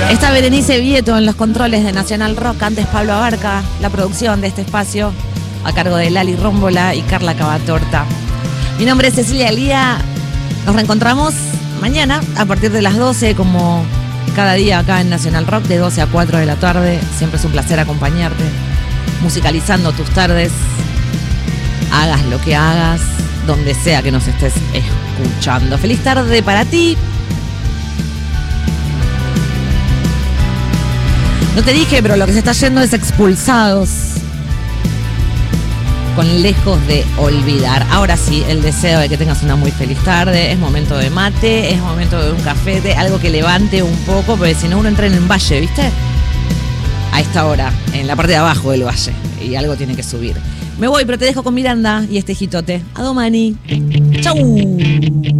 Está Berenice Vieto en los controles de Nacional Rock, antes Pablo Abarca, la producción de este espacio a cargo de Lali Rómbola y Carla Cavatorta. Mi nombre es Cecilia Lía, nos reencontramos mañana a partir de las 12 como cada día acá en Nacional Rock, de 12 a 4 de la tarde. Siempre es un placer acompañarte, musicalizando tus tardes, hagas lo que hagas, donde sea que nos estés escuchando. Feliz tarde para ti. No te dije, pero lo que se está yendo es Expulsados, con Lejos de Olvidar. Ahora sí, el deseo de que tengas una muy feliz tarde. Es momento de mate, es momento de un café, de algo que levante un poco, porque si no uno entra en un valle, ¿viste? A esta hora, en la parte de abajo del valle, y algo tiene que subir. Me voy, pero te dejo con Miranda y este hijitote. Adomani. ¡Chau!